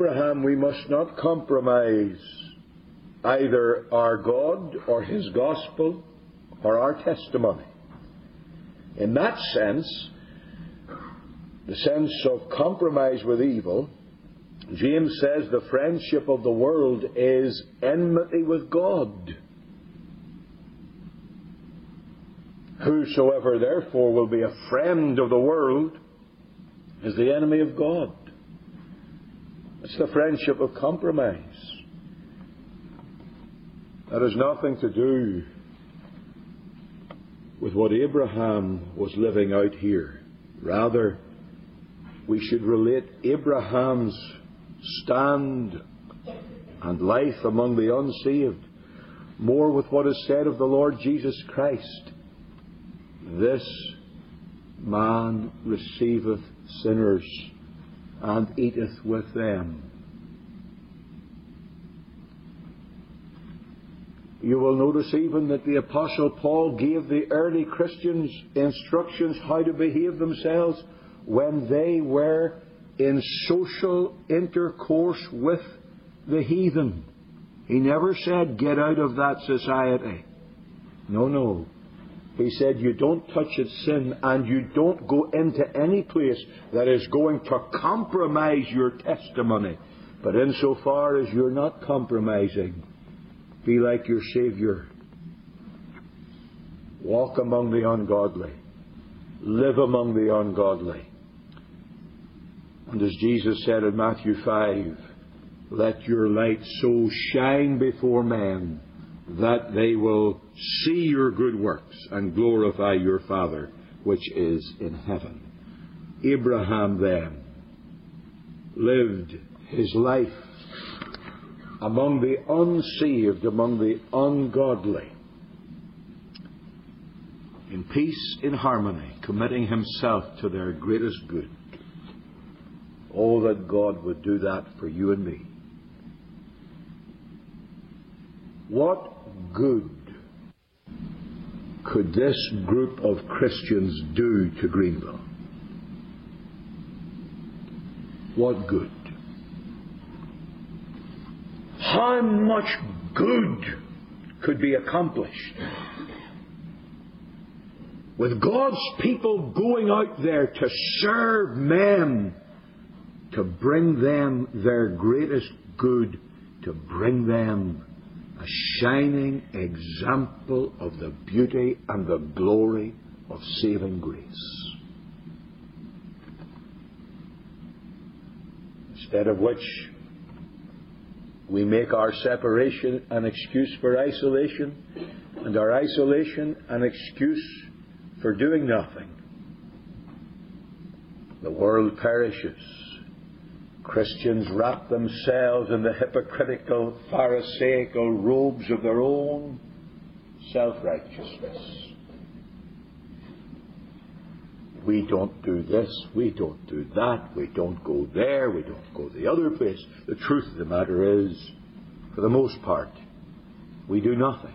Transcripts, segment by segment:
Abraham, we must not compromise either our God or his gospel or our testimony. In that sense, the sense of compromise with evil, James says the friendship of the world is enmity with God. Whosoever therefore will be a friend of the world is the enemy of God. It's the friendship of compromise. That has nothing to do with what Abraham was living out here. Rather, we should relate Abraham's stand and life among the unsaved more with what is said of the Lord Jesus Christ. This man receiveth sinners and eateth with them. You will notice even that the Apostle Paul gave the early Christians instructions how to behave themselves when they were in social intercourse with the heathen. He never said, get out of that society. No. He said, you don't touch its sin, and you don't go into any place that is going to compromise your testimony. But insofar as you're not compromising, be like your Saviour. Walk among the ungodly. Live among the ungodly. And as Jesus said in Matthew 5, let your light so shine before men that they will see your good works and glorify your Father which is in heaven. Abraham then lived his life among the unsaved, among the ungodly, in peace, in harmony, committing himself to their greatest good. Oh, that God would do that for you and me. What good could this group of Christians do to Greenville? What good? How much good could be accomplished with God's people going out there to serve men, to bring them their greatest good, to bring them a shining example of the beauty and the glory of saving grace. Instead of which, we make our separation an excuse for isolation, and our isolation an excuse for doing nothing. The world perishes. Christians wrap themselves in the hypocritical, pharisaical robes of their own self-righteousness. We don't do this, we don't do that, we don't go there, we don't go the other place. The truth of the matter is, for the most part, we do nothing.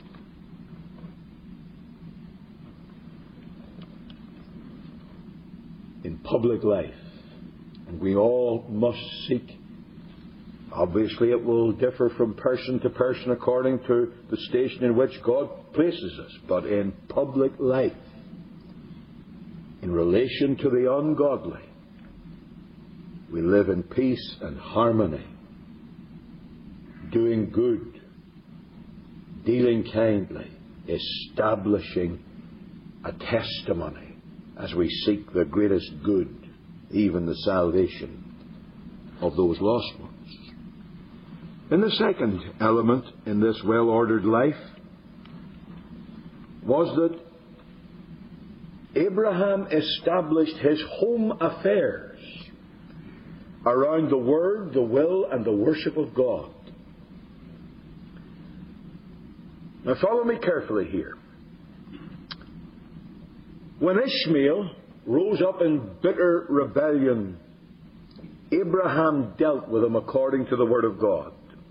In public life, and we all must seek. Obviously, it will differ from person to person according to the station in which God places us. But in public life, in relation to the ungodly, we live in peace and harmony, doing good, dealing kindly, establishing a testimony as we seek the greatest good, even the salvation of those lost ones. And the second element in this well-ordered life was that Abraham established his home affairs around the Word, the will, and the worship of God. Now follow me carefully here. When Ishmael rose up in bitter rebellion, Abraham dealt with him according to the Word of God.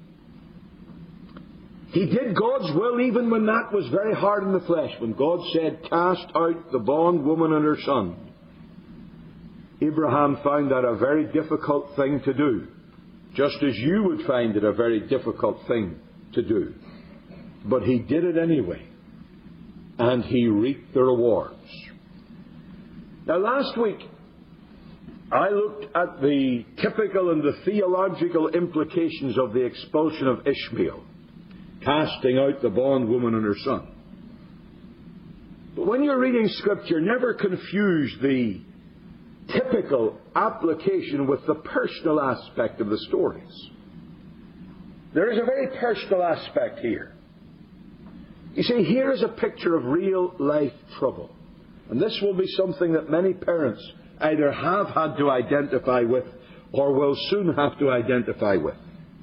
He did God's will even when that was very hard in the flesh. When God said, cast out the bondwoman and her son, Abraham found that a very difficult thing to do. just as you would find it a very difficult thing to do. But he did it anyway, and he reaped the rewards. Now, last week, I looked at the typical and the theological implications of the expulsion of Ishmael, casting out the bondwoman and her son. But when you're reading Scripture, never confuse the typical application with the personal aspect of the stories. There is a very personal aspect here. You see, here is a picture of real life trouble. And this will be something that many parents either have had to identify with or will soon have to identify with.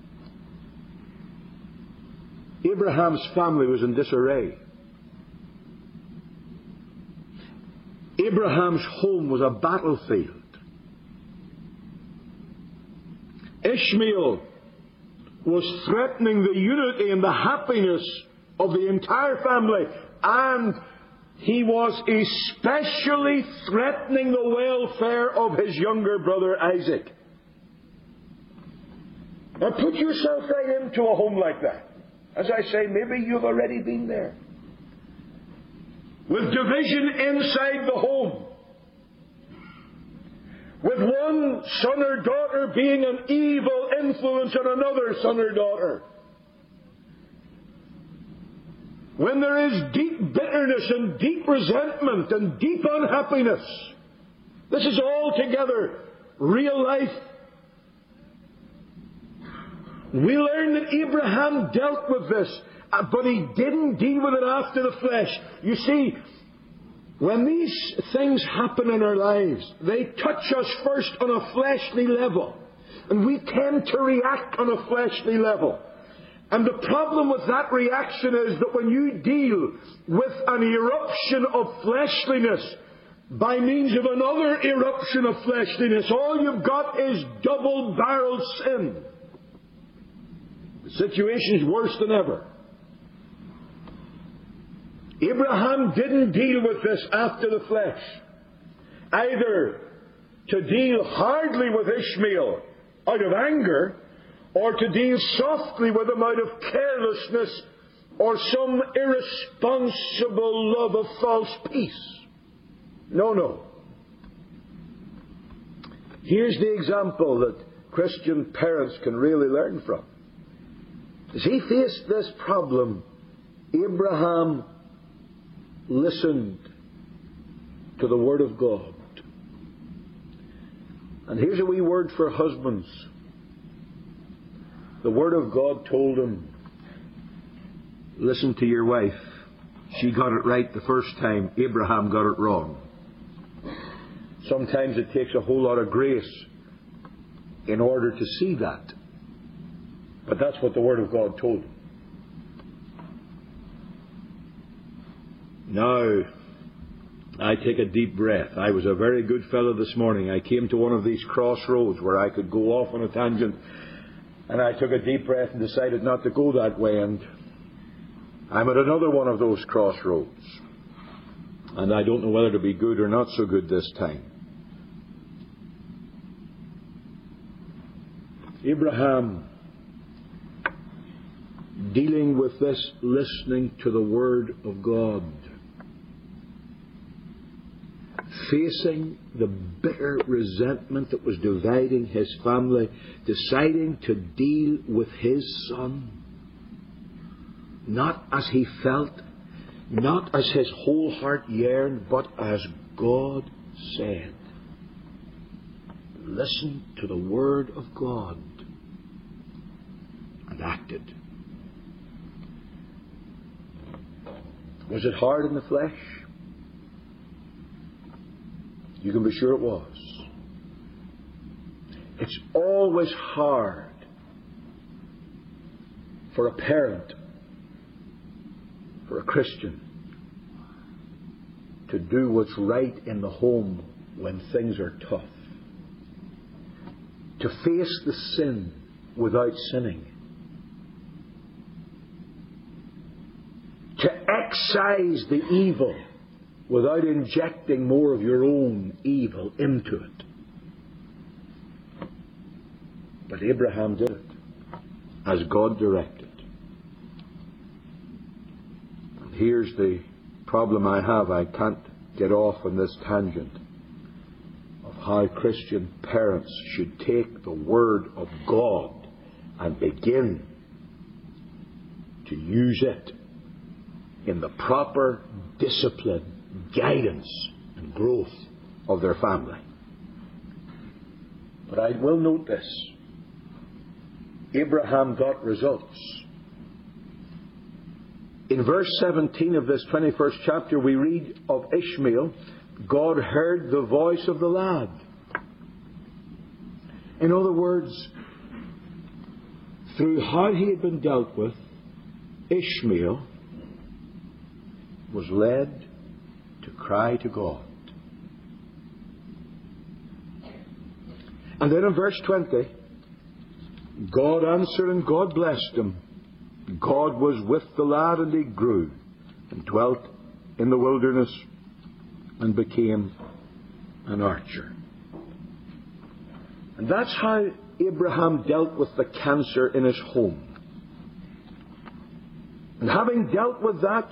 Abraham's family was in disarray. Abraham's home was a battlefield. Ishmael was threatening the unity and the happiness of the entire family, and he was especially threatening the welfare of his younger brother Isaac. Now put yourself right into a home like that. As I say, maybe you've already been there. With division inside the home. With one son or daughter being an evil influence on another son or daughter. When there is deep bitterness and deep resentment and deep unhappiness. This is altogether real life. We learn that Abraham dealt with this, but he didn't deal with it after the flesh. You see, when these things happen in our lives, they touch us first on a fleshly level. And we tend to react on a fleshly level. And the problem with that reaction is that when you deal with an eruption of fleshliness by means of another eruption of fleshliness, all you've got is double-barreled sin. The situation's worse than ever. Abraham didn't deal with this after the flesh. Either to deal hardly with Ishmael out of anger, or to deal softly with him out of carelessness or some irresponsible love of false peace. No. Here's the example that Christian parents can really learn from. As he faced this problem, Abraham listened to the Word of God. And here's a wee word for husbands. The Word of God told him, listen to your wife. She got it right the first time. Abraham got it wrong. Sometimes it takes a whole lot of grace in order to see that. But that's what the Word of God told him. Now, I take a deep breath. I was a very good fellow this morning. I came to one of these crossroads where I could go off on a tangent, and I took a deep breath and decided not to go that way, and I'm at another one of those crossroads. And I don't know whether to be good or not so good this time. Abraham, dealing with this, listening to the Word of God, facing the bitter resentment that was dividing his family, deciding to deal with his son, not as he felt, not as his whole heart yearned, but as God said. Listen to the Word of God and acted. Was it hard in the flesh? You can be sure it was. It's always hard for a parent, for a Christian, to do what's right in the home when things are tough. To face the sin without sinning. To excise the evil without injecting more of your own evil into it. But Abraham did it as God directed. And here's the problem I have. I can't get off on this tangent of how Christian parents should take the Word of God and begin to use it in the proper discipline, guidance, and growth of their family. But I will note this. Abraham got results. In verse 17 of this 21st chapter, we read of Ishmael, God heard the voice of the lad. In other words, through how he had been dealt with, Ishmael was led to cry to God. And then in verse 20, God answered and God blessed him. God was with the lad and he grew and dwelt in the wilderness and became an archer. And that's how Abraham dealt with the cancer in his home. And having dealt with that,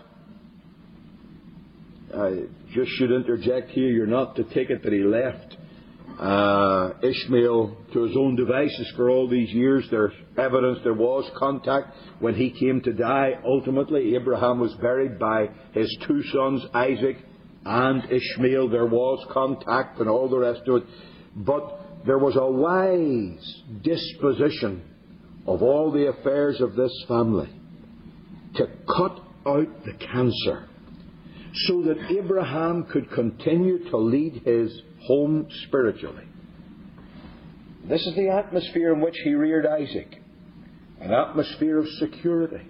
I just should interject here, you're not to take it that he left Ishmael to his own devices for all these years. There's evidence there was contact. When he came to die, ultimately, Abraham was buried by his two sons, Isaac and Ishmael. There was contact and all the rest of it. But there was a wise disposition of all the affairs of this family to cut out the cancer so that Abraham could continue to lead his home spiritually. This is the atmosphere in which he reared Isaac, an atmosphere of security,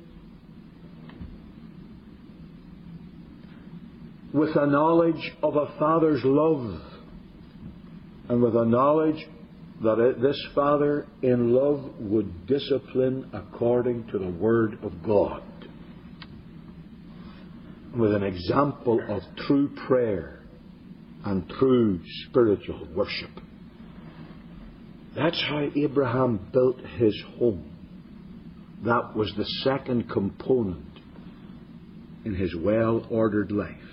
with a knowledge of a father's love, and with a knowledge that this father in love would discipline according to the Word of God, with an example of true prayer and true spiritual worship. That's how Abraham built his home. That was the second component in his well-ordered life.